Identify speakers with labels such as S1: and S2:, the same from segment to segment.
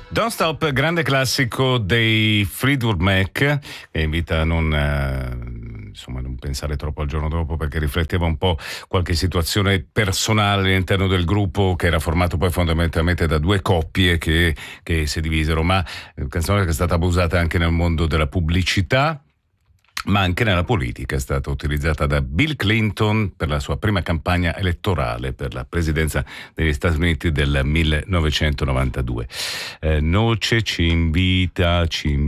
S1: Don't Stop, grande classico dei Fleetwood Mac, che invita a non pensare troppo al giorno dopo, perché rifletteva un po' qualche situazione personale all'interno del gruppo, che era formato poi fondamentalmente da due coppie che si divisero, ma canzone che è stata abusata anche nel mondo della pubblicità, ma anche nella politica. È stata utilizzata da Bill Clinton per la sua prima campagna elettorale per la presidenza degli Stati Uniti del 1992. Noce ci invia.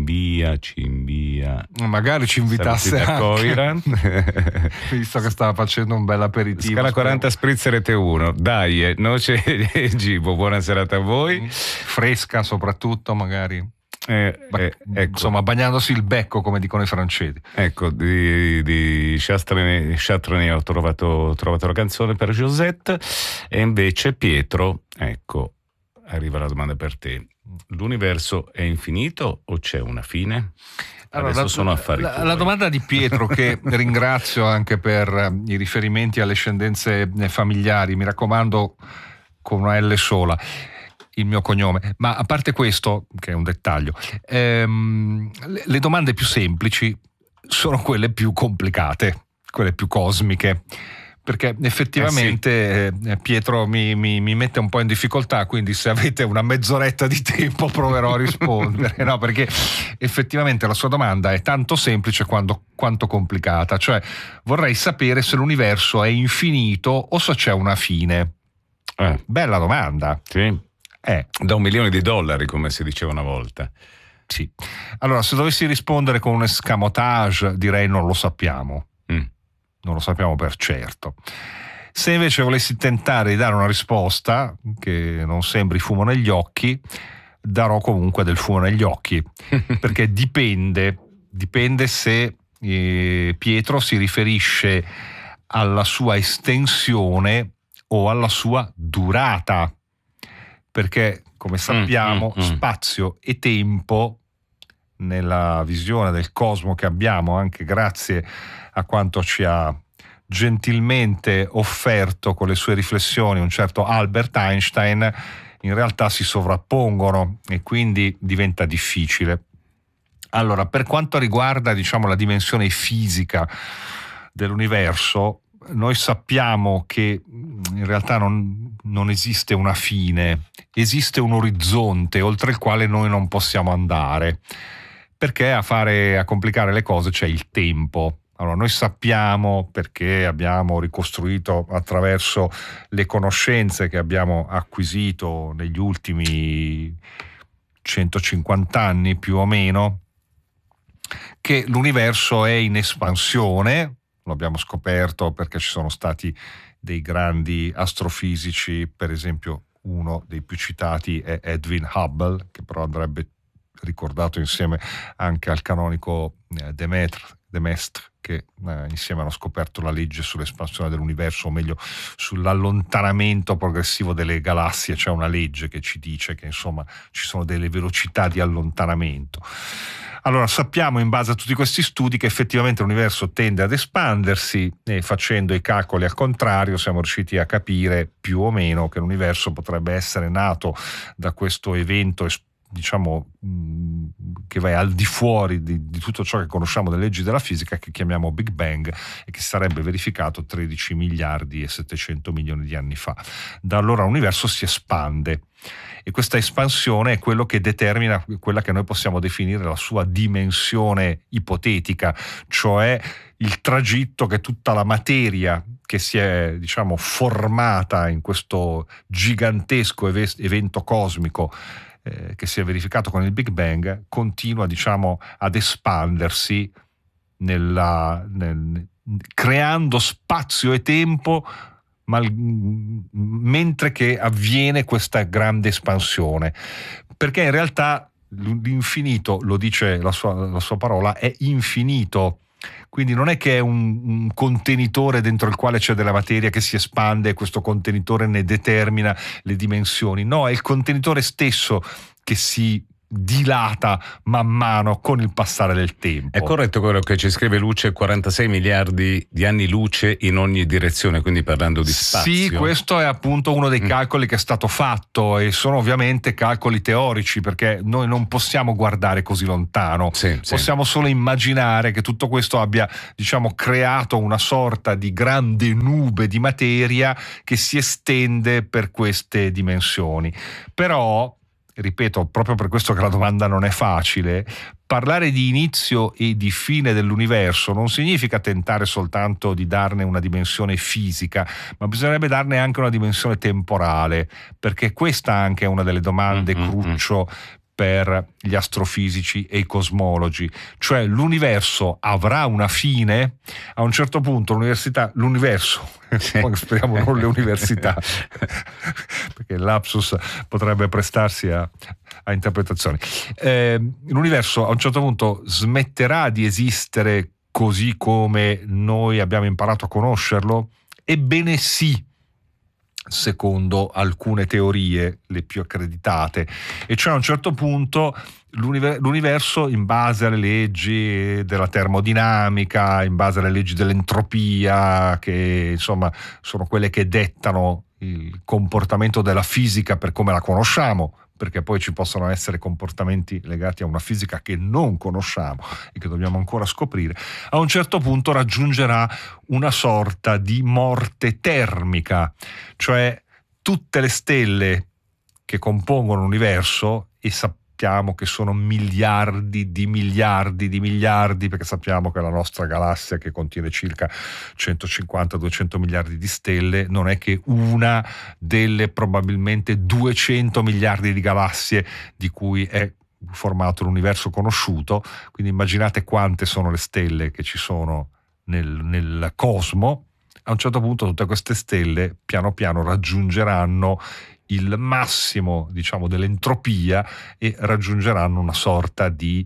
S2: Magari ci invitasse
S1: anche
S2: visto che stava facendo un bel aperitivo.
S1: Scala 40 spritzer T1. Dai, Noce e Gibo, buona serata a voi.
S2: Fresca soprattutto, magari.
S1: Ecco.
S2: Insomma, bagnandosi il becco, come dicono i francesi.
S1: Ecco, di Chatrani ho trovato la canzone per Josette. E invece Pietro, ecco, arriva la domanda per te: l'universo è infinito o c'è una fine? Adesso sono affari tuoi.
S2: La domanda di Pietro, che ringrazio anche per i riferimenti alle scendenze familiari, mi raccomando con una L sola il mio cognome, ma a parte questo, che è un dettaglio, le domande più semplici sono quelle più complicate, quelle più cosmiche, perché effettivamente Pietro mi mette un po' in difficoltà, quindi se avete una mezz'oretta di tempo proverò a rispondere, no? Perché effettivamente la sua domanda è tanto semplice quanto complicata, cioè vorrei sapere se l'universo è infinito o se c'è una fine. Bella domanda.
S1: Sì. Da $1 milione, come si diceva una volta.
S2: Sì. Allora, se dovessi rispondere con un escamotage, direi non lo sappiamo. Non lo sappiamo per certo. Se invece volessi tentare di dare una risposta che non sembri fumo negli occhi, darò comunque del fumo negli occhi, perché dipende se Pietro si riferisce alla sua estensione o alla sua durata. Perché, come sappiamo, spazio e tempo, nella visione del cosmo che abbiamo, anche grazie a quanto ci ha gentilmente offerto con le sue riflessioni un certo Albert Einstein, in realtà si sovrappongono e quindi diventa difficile. Allora, per quanto riguarda, la dimensione fisica dell'universo, noi sappiamo che in realtà non esiste una fine, esiste un orizzonte oltre il quale noi non possiamo andare, perché a complicare le cose c'è il tempo. Allora, noi sappiamo, perché abbiamo ricostruito attraverso le conoscenze che abbiamo acquisito negli ultimi 150 anni più o meno, che l'universo è in espansione. Lo abbiamo scoperto perché ci sono stati dei grandi astrofisici, per esempio uno dei più citati è Edwin Hubble, che però andrebbe ricordato insieme anche al canonico Demestre, che insieme hanno scoperto la legge sull'espansione dell'universo, o meglio sull'allontanamento progressivo delle galassie. C'è una legge che ci dice che insomma ci sono delle velocità di allontanamento. Allora, sappiamo in base a tutti questi studi che effettivamente l'universo tende ad espandersi, e facendo i calcoli al contrario siamo riusciti a capire più o meno che l'universo potrebbe essere nato da questo evento che va al di fuori di tutto ciò che conosciamo delle leggi della fisica, che chiamiamo Big Bang, e che si sarebbe verificato 13 miliardi e 700 milioni di anni fa. Da allora l'universo si espande, e questa espansione è quello che determina quella che noi possiamo definire la sua dimensione ipotetica, cioè il tragitto che tutta la materia che si è formata in questo gigantesco evento cosmico che si è verificato con il Big Bang continua ad espandersi creando spazio e tempo mentre che avviene questa grande espansione, perché in realtà l'infinito, lo dice la sua parola, è infinito. Quindi non è che è un contenitore dentro il quale c'è della materia che si espande e questo contenitore ne determina le dimensioni. No, è il contenitore stesso che si dilata man mano con il passare del tempo.
S1: È corretto quello che ci scrive Luce, 46 miliardi di anni luce in ogni direzione, quindi parlando di spazio.
S2: Sì, questo è appunto uno dei calcoli che è stato fatto, e sono ovviamente calcoli teorici, perché noi non possiamo guardare così lontano, possiamo solo immaginare che tutto questo abbia, diciamo, creato una sorta di grande nube di materia che si estende per queste dimensioni. Però, ripeto, proprio per questo che la domanda non è facile, parlare di inizio e di fine dell'universo non significa tentare soltanto di darne una dimensione fisica, ma bisognerebbe darne anche una dimensione temporale, perché questa anche è una delle domande cruccio per gli astrofisici e i cosmologi. Cioè, l'universo avrà una fine? A un certo punto l'universo, speriamo non le università, perché il lapsus potrebbe prestarsi a interpretazioni. L'universo a un certo punto smetterà di esistere così come noi abbiamo imparato a conoscerlo? Ebbene sì, secondo alcune teorie, le più accreditate, e cioè a un certo punto l'universo, in base alle leggi della termodinamica, in base alle leggi dell'entropia, che insomma sono quelle che dettano il comportamento della fisica per come la conosciamo, perché poi ci possono essere comportamenti legati a una fisica che non conosciamo e che dobbiamo ancora scoprire, a un certo punto raggiungerà una sorta di morte termica, cioè tutte le stelle che compongono l'universo, e sappiamo che sono miliardi di miliardi di miliardi, perché sappiamo che la nostra galassia, che contiene circa 150-200 miliardi di stelle, non è che una delle probabilmente 200 miliardi di galassie di cui è formato l'universo conosciuto. Quindi immaginate quante sono le stelle che ci sono nel cosmo. A un certo punto tutte queste stelle piano piano raggiungeranno il massimo, diciamo, dell'entropia e raggiungeranno una sorta di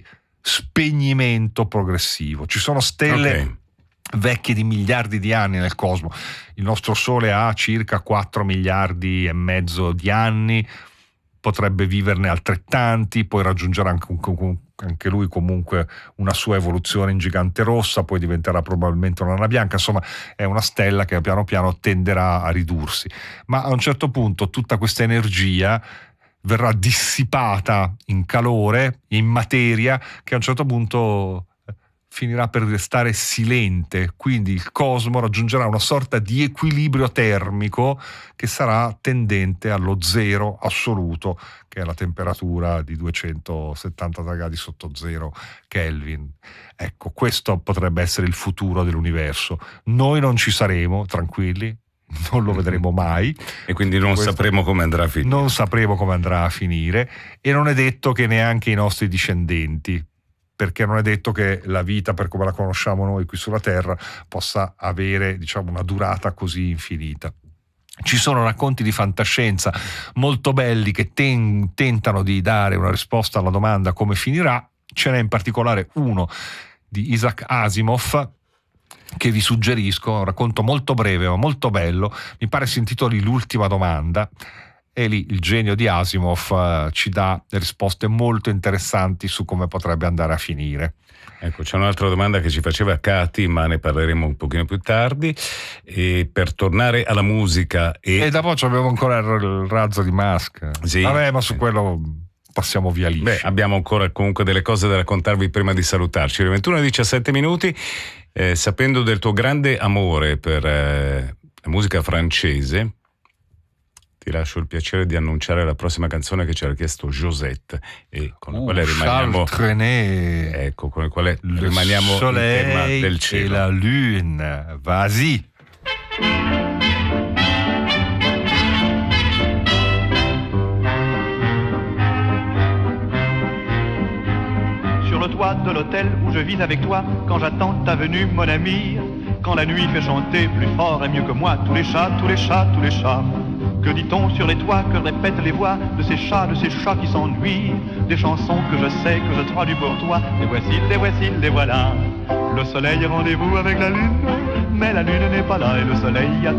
S2: spegnimento progressivo. Ci sono stelle vecchie di miliardi di anni nel cosmo. Il nostro Sole ha circa 4 miliardi e mezzo di anni, potrebbe viverne altrettanti, poi raggiungerà anche lui comunque una sua evoluzione in gigante rossa, poi diventerà probabilmente una nana bianca. Insomma, è una stella che piano piano tenderà a ridursi, ma a un certo punto tutta questa energia verrà dissipata in calore, in materia, che a un certo punto finirà per restare silente, quindi il cosmo raggiungerà una sorta di equilibrio termico che sarà tendente allo zero assoluto, che è la temperatura di 270 gradi sotto zero Kelvin. Ecco, questo potrebbe essere il futuro dell'universo. Noi non ci saremo, tranquilli, non lo vedremo mai,
S1: e quindi non sapremo come andrà a finire.
S2: Non sapremo come andrà a finire, e non è detto che neanche i nostri discendenti, perché non è detto che la vita, per come la conosciamo noi qui sulla Terra, possa avere, diciamo, una durata così infinita. Ci sono racconti di fantascienza molto belli che tentano di dare una risposta alla domanda come finirà. Ce n'è in particolare uno di Isaac Asimov che vi suggerisco, un racconto molto breve ma molto bello, mi pare si intitoli L'ultima domanda, e lì il genio di Asimov ci dà risposte molto interessanti su come potrebbe andare a finire.
S1: Ecco, c'è un'altra domanda che ci faceva Cati, ma ne parleremo un pochino più tardi. E per tornare alla musica
S2: e dopo abbiamo ancora il razzo di Musk.
S1: Sì.
S2: Vabbè, ma su quello passiamo via lì.
S1: Beh, abbiamo ancora comunque delle cose da raccontarvi prima di salutarci. Le 21:17, sapendo del tuo grande amore per la musica francese, ti lascio il piacere di annunciare la prossima canzone che ci ha richiesto Josette, e con la quale rimaniamo. Ecco, con la quale rimaniamo in tema del cielo.
S2: Et la lune, vas-y.
S3: Sur le toit de l'hôtel où je vis avec toi, quand j'attends ta venue, mon ami, quand la nuit fait chanter plus fort et mieux que moi tous les chats, tous les chats, tous les chats. Que dit-on sur les toits, que répètent les voix de ces chats qui s'ennuient, des chansons que je sais, que je traduis pour toi, les voici, les voici, les voilà. Le soleil est rendez-vous avec la lune, mais la lune n'est pas là et le soleil